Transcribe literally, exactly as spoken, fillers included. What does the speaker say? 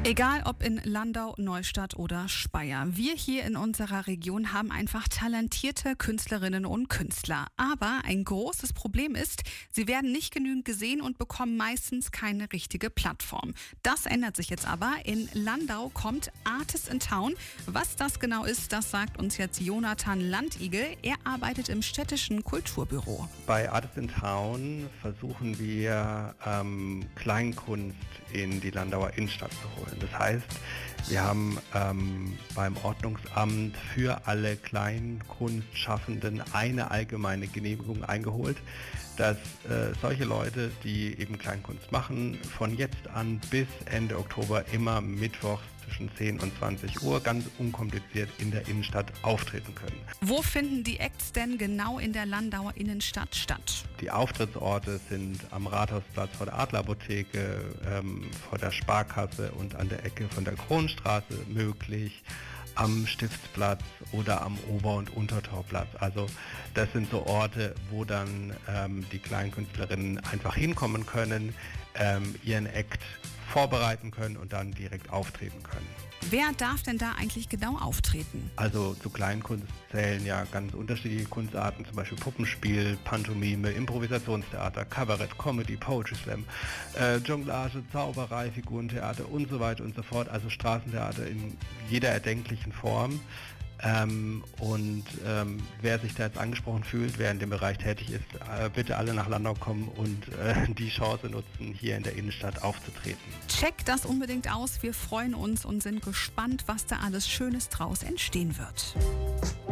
Egal ob in Landau, Neustadt oder Speyer, wir hier in unserer Region haben einfach talentierte Künstlerinnen und Künstler. Aber ein großes Problem ist, sie werden nicht genügend gesehen und bekommen meistens keine richtige Plattform. Das ändert sich jetzt aber. In Landau kommt Artist in Town. Was das genau ist, das sagt uns jetzt Jonathan Landigel. Er arbeitet im städtischen Kulturbüro. Bei Artist in Town versuchen wir, ähm, Kleinkunst in die Landauer Innenstadt zu holen. Das heißt, wir haben ähm, beim Ordnungsamt für alle Kleinkunstschaffenden eine allgemeine Genehmigung eingeholt, dass äh, solche Leute, die eben Kleinkunst machen, von jetzt an bis Ende Oktober immer mittwochs zwischen zehn und zwanzig Uhr ganz unkompliziert in der Innenstadt auftreten können. Wo finden die Acts denn genau in der Landauer Innenstadt statt? Die Auftrittsorte sind am Rathausplatz vor der Adlerapotheke, ähm, vor der Sparkasse und an der Ecke von der Kronstraße möglich, am Stiftsplatz oder am Ober- und Untertorplatz. Also das sind so Orte, wo dann ähm, die Kleinkünstlerinnen einfach hinkommen können, ähm, ihren Act vorbereiten können und dann direkt auftreten können. Wer darf denn da eigentlich genau auftreten? Also zu Kleinkunst zählen ja ganz unterschiedliche Kunstarten, zum Beispiel Puppenspiel, Pantomime, Improvisationstheater, Kabarett, Comedy, Poetry Slam, äh, Jonglage, Zauberei, Figurentheater und so weiter und so fort. Also Straßentheater in jeder erdenklichen Form. Ähm, und ähm, wer sich da jetzt angesprochen fühlt, wer in dem Bereich tätig ist, äh, bitte alle nach Landau kommen und äh, die Chance nutzen, hier in der Innenstadt aufzutreten. Checkt das unbedingt aus. Wir freuen uns und sind gespannt, was da alles Schönes draus entstehen wird.